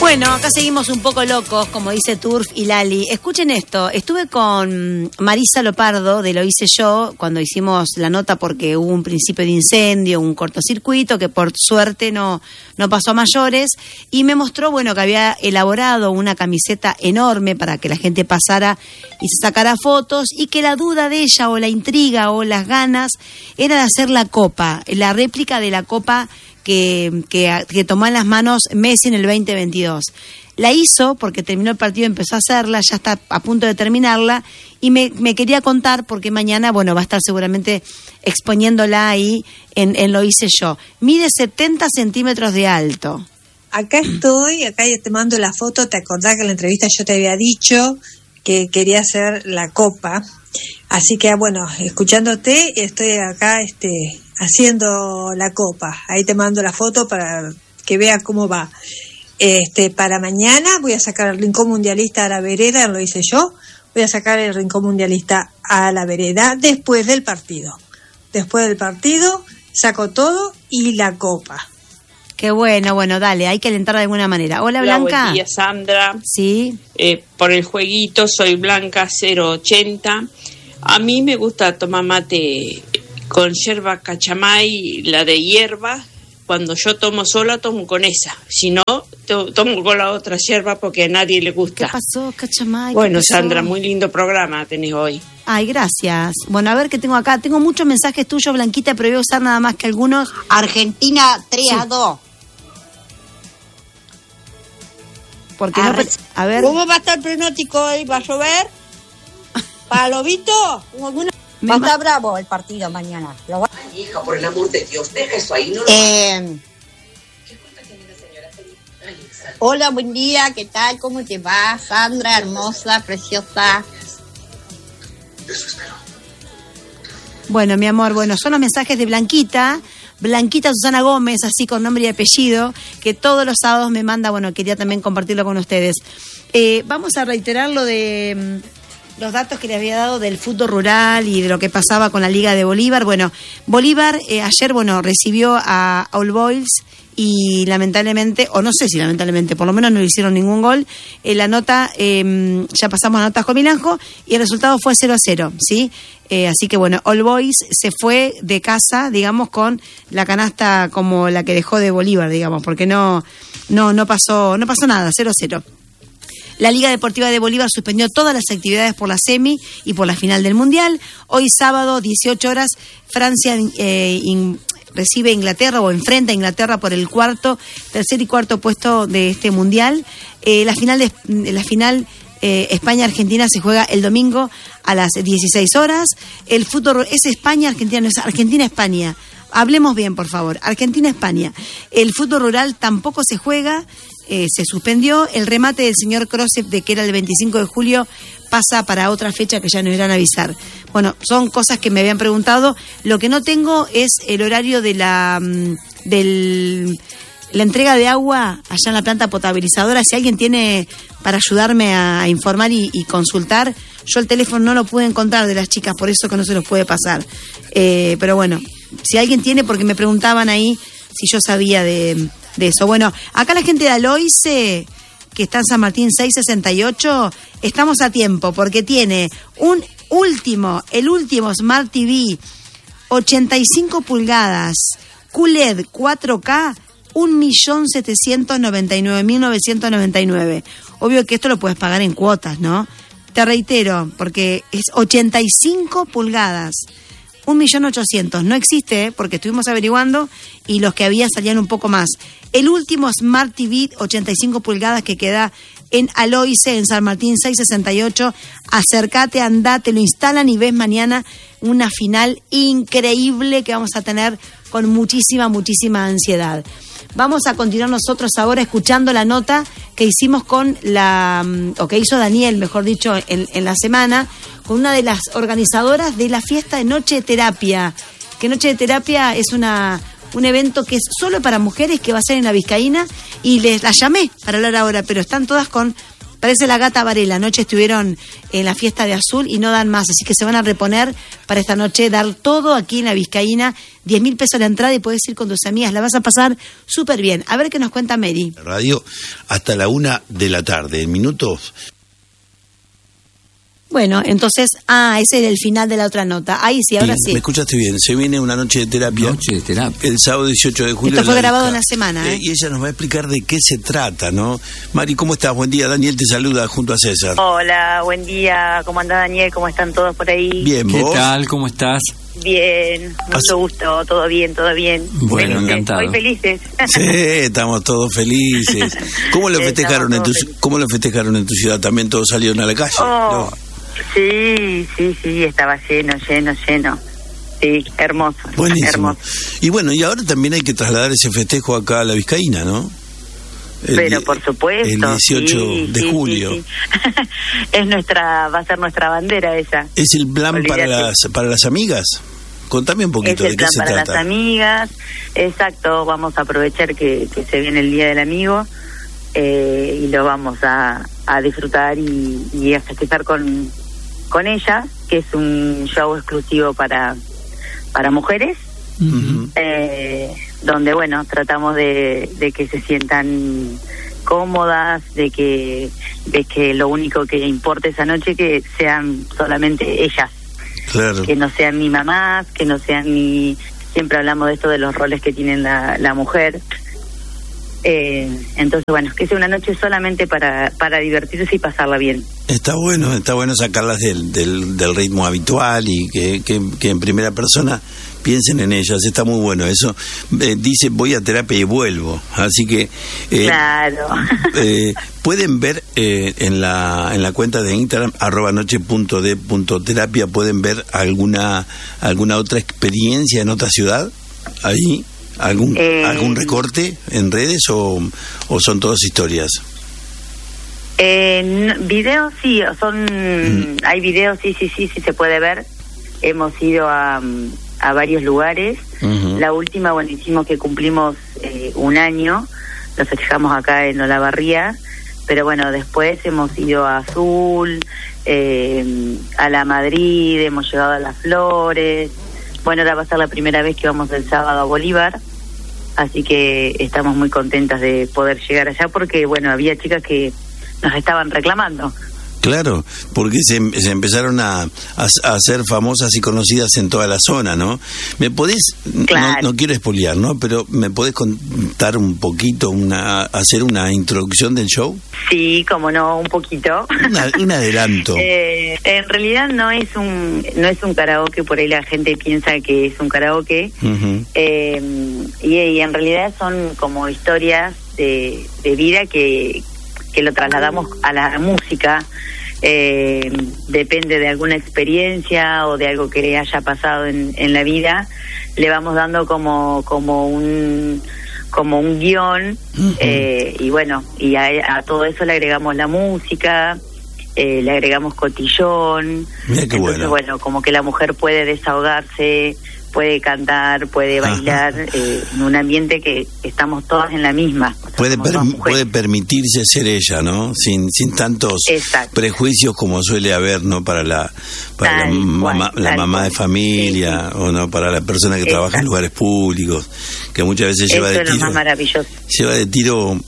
Bueno, acá seguimos un poco locos, como dice Turf y Lali. Escuchen esto, estuve con Marisa Lopardo de Lo Hice Yo cuando hicimos la nota porque hubo un principio de incendio, un cortocircuito que por suerte no pasó a mayores, y me mostró, bueno, que había elaborado una camiseta enorme para que la gente pasara y se sacara fotos, y que la duda de ella o la intriga o las ganas era de hacer la copa, la réplica de la copa que tomó en las manos Messi en el 2022. La hizo porque terminó el partido, empezó a hacerla, ya está a punto de terminarla, y me quería contar porque mañana, bueno, va a estar seguramente exponiéndola ahí en Lo Hice Yo. Mide 70 centímetros de alto. Acá estoy, acá ya te mando la foto. ¿Te acordás que en la entrevista yo te había dicho que quería hacer la copa? Así que, bueno, escuchándote, estoy acá haciendo la copa. Ahí te mando la foto para que veas cómo va. Para mañana voy a sacar el Rincón Mundialista a la vereda, Lo Hice Yo. Voy a sacar el Rincón Mundialista a la vereda después del partido. Después del partido saco todo y la copa. Qué bueno, dale, hay que alentar de alguna manera. Hola, Blanca. Buen día, Sandra. Sí. Por el jueguito, soy Blanca 080. A mí me gusta tomar mate con yerba cachamay, la de hierba. Cuando yo tomo sola, tomo con esa. Si no, tomo con la otra yerba porque a nadie le gusta. ¿Qué pasó, cachamay? Bueno, Sandra, muy lindo programa tenés hoy. Ay, gracias. Bueno, a ver qué tengo acá. Tengo muchos mensajes tuyos, Blanquita, pero voy a usar nada más que algunos. Argentina 3-2. Porque no, a ver. ¿Cómo va a estar el pronóstico hoy? ¿Va a llover? ¿Para Lobito? Va a estar bravo el partido mañana. Ay, hija, por el amor de Dios, deja eso ahí. No Hola, buen día, ¿qué tal? ¿Cómo te va? Sandra, hermosa, preciosa. Eso espero. Bueno, mi amor, son los mensajes de Blanquita Susana Gómez, así con nombre y apellido, que todos los sábados me manda. Bueno, quería también compartirlo con ustedes. Vamos a reiterar lo de los datos que les había dado del fútbol rural y de lo que pasaba con la Liga de Bolívar. Bueno, Bolívar ayer, recibió a All Boys y lamentablemente, o no sé si lamentablemente, por lo menos no le hicieron ningún gol. La nota, ya pasamos a notas con Milanjo y el resultado fue 0-0, ¿sí? Así que All Boys se fue de casa, digamos, con la canasta como la que dejó de Bolívar, digamos, porque no pasó nada, 0-0. La Liga Deportiva de Bolívar suspendió todas las actividades por la semi y por la final del Mundial. Hoy sábado, 18 horas, Francia recibe a Inglaterra o enfrenta a Inglaterra por el tercer y cuarto puesto de este Mundial. La final España-Argentina se juega el domingo a las 16 horas. El fútbol es España-Argentina, no es Argentina-España. Hablemos bien, por favor. Argentina-España. El fútbol rural tampoco se juega, se suspendió. El remate del señor Krosep, de que era el 25 de julio, pasa para otra fecha que ya nos irán a avisar. Bueno, son cosas que me habían preguntado. Lo que no tengo es el horario de la entrega de agua allá en la planta potabilizadora. Si alguien tiene para ayudarme a informar y consultar, yo el teléfono no lo pude encontrar de las chicas, por eso que no se los puede pasar. Pero bueno, si alguien tiene, porque me preguntaban ahí si yo sabía de eso. Bueno, acá la gente de Aloise, que está en San Martín 668, estamos a tiempo, porque tiene el último Smart TV 85 pulgadas QLED 4K, 1.799.999. Obvio que esto lo puedes pagar en cuotas, ¿no? Te reitero, porque es 85 pulgadas, 1.800.000. No existe, porque estuvimos averiguando y los que había salían un poco más. El último Smart TV 85 pulgadas que queda en Aloise, en San Martín 668. Acércate, andate, lo instalan y ves mañana una final increíble que vamos a tener con muchísima ansiedad. Vamos a continuar nosotros ahora escuchando la nota que hicimos o que hizo Daniel, mejor dicho, en la semana, con una de las organizadoras de la fiesta de Noche de Terapia. Que Noche de Terapia es un evento que es solo para mujeres, que va a ser en la Vizcaína, y la llamé para hablar ahora, pero están todas con Parece la Gata Varela, anoche estuvieron en la fiesta de Azul y no dan más, así que se van a reponer para esta noche, dar todo aquí en la Vizcaína, 10.000 pesos la entrada y puedes ir con tus amigas, la vas a pasar súper bien. A ver qué nos cuenta Mary. Radio hasta la 1 de la tarde, en minutos. Bueno, entonces, ese era el final de la otra nota. Ahí sí, ahora sí. Me escuchaste bien, se viene una noche de terapia. Noche de terapia. El sábado 18 de julio. Esto fue grabado en la semana, Y ella nos va a explicar de qué se trata, ¿no? Mari, ¿cómo estás? Buen día, Daniel te saluda junto a César. Hola, buen día. ¿Cómo andás, Daniel? ¿Cómo están todos por ahí? Bien, ¿vos? ¿Qué tal? ¿Cómo estás? Bien, mucho gusto. Todo bien, todo bien. Bueno, felices. encantado. Hoy felices. Sí, estamos todos felices. ¿Cómo lo festejaron en tu ciudad? ¿También todos salieron a la calle? Oh, ¿no? Sí, estaba lleno. Sí, hermoso. Buenísimo. Hermoso. Y bueno, y ahora también hay que trasladar ese festejo acá a la Vizcaína, ¿no? Pero por supuesto. El 18 de julio. Sí. Va a ser nuestra bandera esa. ¿Es el plan para las amigas? Contame un poquito de qué se trata. Es el plan para las amigas. Exacto, vamos a aprovechar que se viene el Día del Amigo y lo vamos a disfrutar y a festejar con ella, que es un show exclusivo para mujeres. Uh-huh. Donde bueno, tratamos de que se sientan cómodas, de que lo único que importa esa noche que sean solamente ellas. Claro. Que no sean ni mamás, que no sean ni... Siempre hablamos de esto de los roles que tienen la mujer. Entonces, bueno, que sea una noche solamente para divertirse y pasarla bien. Está bueno sacarlas del ritmo habitual y que en primera persona piensen en ellas. Está muy bueno eso. Dice, voy a terapia y vuelvo. Así que claro. pueden ver en la cuenta de Instagram @noche.de.terapia, pueden ver alguna otra experiencia en otra ciudad ahí. ¿Algún recorte en redes o son todas historias? Videos sí, hay videos, sí se puede ver. Hemos ido a varios lugares. Uh-huh. La última, hicimos que cumplimos un año, lo festejamos acá en Olavarría, pero bueno, después hemos ido a Azul, a la Madrid, hemos llegado a Las Flores. Bueno, ahora va a ser la primera vez que vamos el sábado a Bolívar, así que estamos muy contentas de poder llegar allá porque, bueno, había chicas que nos estaban reclamando. Claro, porque se empezaron a hacer famosas y conocidas en toda la zona, ¿no? ¿Me podés, claro, no quiero espoliar, ¿no? Pero ¿me podés contar un poquito, hacer una introducción del show? Sí, como no, un poquito. Un adelanto. En realidad no es un karaoke, por ahí la gente piensa que es un karaoke. Uh-huh. Y en realidad son como historias de vida que lo trasladamos a la música. Depende de alguna experiencia o de algo que le haya pasado en la vida, le vamos dando como un guión. Uh-huh. Y bueno, y a todo eso le agregamos la música, le agregamos cotillón. Mira qué entonces bueno, como que la mujer puede desahogarse, puede cantar, puede bailar, en un ambiente que estamos todas en la misma. Puede permitirse ser ella, ¿no? Sin tantos prejuicios como suele haber, ¿no? Para la mamá de familia, o no para la persona que trabaja en lugares públicos, que muchas veces lleva de tiro. Eso es lo más maravilloso. Lleva de tiro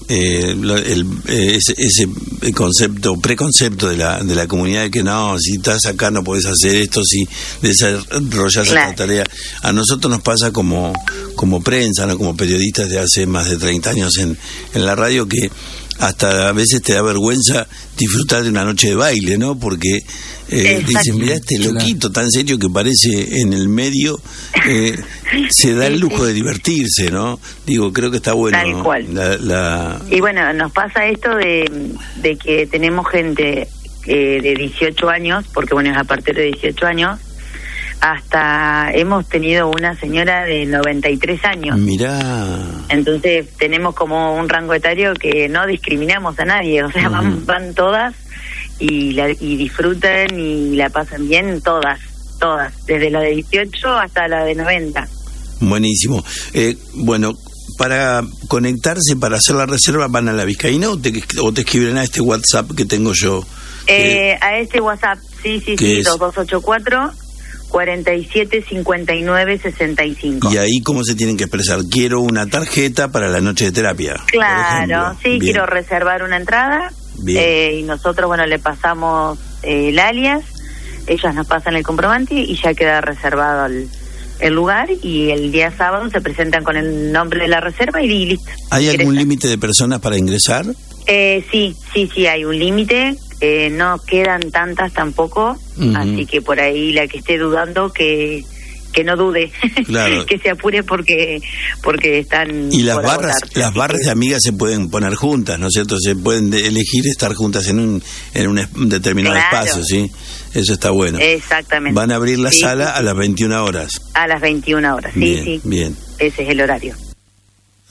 ese preconcepto de la comunidad de que no, si estás acá no podés hacer esto, si desarrollas esta tarea. A nosotros nos pasa como prensa, ¿no? Como periodistas de hace más de 30 años en la radio, que hasta a veces te da vergüenza disfrutar de una noche de baile, ¿no? Porque dicen, mirá este loquito tan serio que parece en el medio, se da el lujo de divertirse, ¿no? Digo, creo que está bueno. Tal cual. Y bueno, nos pasa esto de que tenemos gente de 18 años, porque bueno, es a partir de 18 años, hasta hemos tenido una señora de 93 años. Mirá. Entonces tenemos como un rango etario que no discriminamos a nadie, o sea, van todas y disfrutan y la pasan bien todas, desde la de 18 hasta la de 90. Buenísimo. Bueno, para conectarse, para hacer la reserva, van a la Vizcaína o te escriben a este WhatsApp que tengo yo. A este WhatsApp, sí, 2284 475965. ¿Y ahí cómo se tienen que expresar? Quiero una tarjeta para la noche de terapia. Claro, sí, bien. Quiero reservar una entrada. Y nosotros, bueno, le pasamos el alias, ellas nos pasan el comprobante y ya queda reservado el lugar, y el día sábado se presentan con el nombre de la reserva y listo. ¿Hay algún límite de personas para ingresar? Sí, hay un límite. No quedan tantas tampoco, así que por ahí la que esté dudando que no dude, claro. Que se apure porque están. Y las barras de amigas se pueden poner juntas, ¿no es cierto? Se pueden elegir estar juntas en un determinado espacio, ¿sí? Eso está bueno. Exactamente. Van a abrir la sala a las 21 horas. A las 21 horas, bien, Bien. Ese es el horario.